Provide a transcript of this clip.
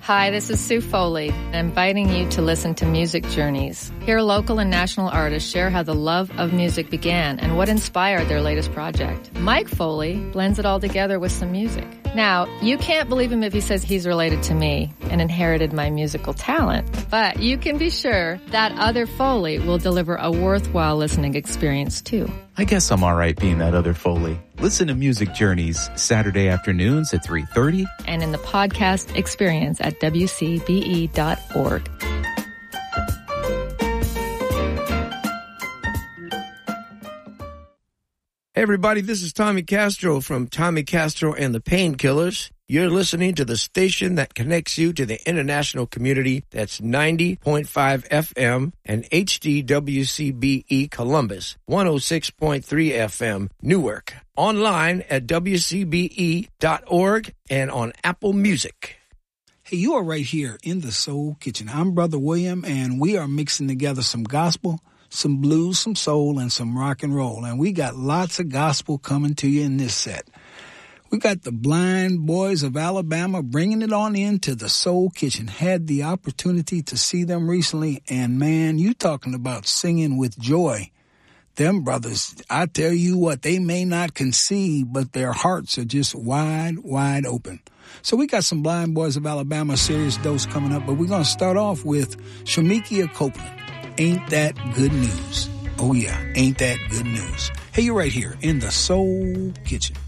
Hi, this is Sue Foley, inviting you to listen to Music Journeys. Here, local and national artists share how the love of music began and what inspired their latest project. Mike Foley blends it all together with some music. Now, you can't believe him if he says he's related to me and inherited my musical talent, but you can be sure that other Foley will deliver a worthwhile listening experience too. I guess I'm all right being that other Foley. Listen to Music Journeys Saturday afternoons at 3:30 and in the podcast experience at WCBE.org. Hey everybody, this is Tommy Castro from Tommy Castro and the Painkillers. You're listening to the station that connects you to the international community. That's 90.5 FM and HDWCBE Columbus, 106.3 FM Newark. Online at WCBE.org and on Apple Music. Hey, you are right here in the Soul Kitchen. I'm Brother William, and we are mixing together some gospel, some blues, some soul, and some rock and roll. And we got lots of gospel coming to you in this set. We got the Blind Boys of Alabama bringing it on into the Soul Kitchen. Had the opportunity to see them recently, and man, you talking about singing with joy. Them brothers, I tell you what, they may not conceive, but their hearts are just wide, wide open. So we got some Blind Boys of Alabama serious dose coming up, but we're going to start off with Shamikia Copeland. Ain't that good news? Oh yeah, ain't that good news? Hey, you're right here in the Soul Kitchen.